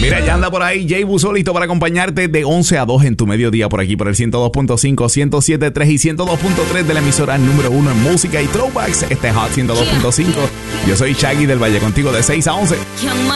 Mira, ya anda por ahí Jay Buzo listo para acompañarte de 11 a 2 en tu mediodía por aquí por el 102.5, 107.3 y 102.3 de la emisora número 1 en música y throwbacks. Este es Hot 102.5. Yo soy Shaggy del Valle, contigo de 6 a 11.